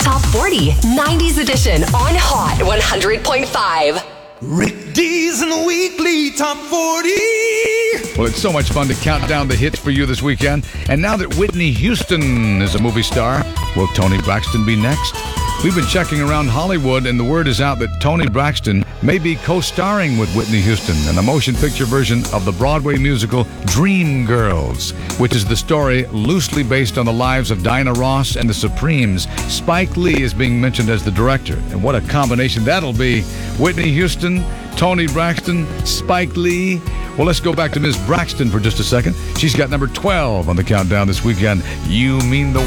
Top 40, 90s edition on Hot 100.5. Rick D's and the Weekly Top 40. Well, it's so much fun to count down the hits for you this weekend. And now that Whitney Houston is a movie star, will Toni Braxton be next? We've been checking around Hollywood, and the word is out that Toni Braxton may be co-starring with Whitney Houston in a motion picture version of the Broadway musical Dreamgirls, which is the story loosely based on the lives of Diana Ross and the Supremes. Spike Lee is being mentioned as the director, and what a combination that'll be. Whitney Houston, Toni Braxton, Spike Lee. Well, let's go back to Ms. Braxton for just a second. She's got number 12 on the countdown this weekend. You Mean the